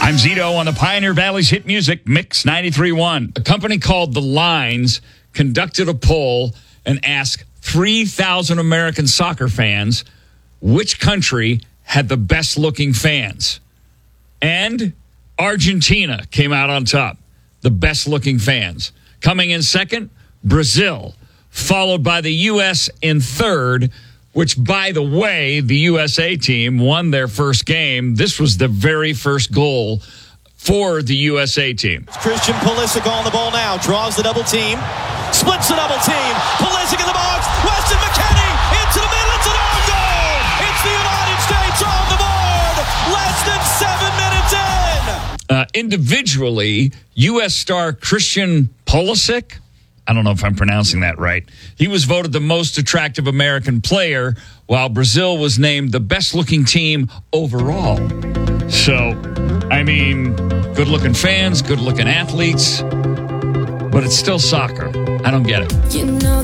I'm Zito on the Pioneer Valley's hit music Mix 93.1. A company called The Lines conducted a poll and asked 3,000 American soccer fans which country had the best looking fans. And Argentina came out on top, the best looking fans. Coming in second, Brazil, followed by the U.S. in third, which, by the way, the USA team won their first game. This was the very first goal for the USA team. Christian Pulisic on the ball now, draws the double team, splits the double team, Pulisic in the box, Weston McKennie into the middle, it's an own goal! It's the United States on the board, less than 7 minutes in! Individually, U.S. star Christian Pulisic, I don't know if I'm pronouncing that right, he was voted the most attractive American player, while Brazil was named the best-looking team overall. So, I mean, good-looking fans, good-looking athletes, but it's still soccer. I don't get it.